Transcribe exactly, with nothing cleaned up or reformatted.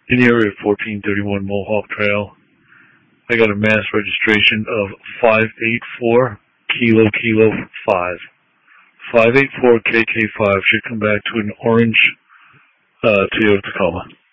in the area of fourteen thirty-one Mohawk Trail. I got a mass registration of five eight four Kilo Kilo five. five eight four K K five should come back to an orange uh, Toyota Tacoma.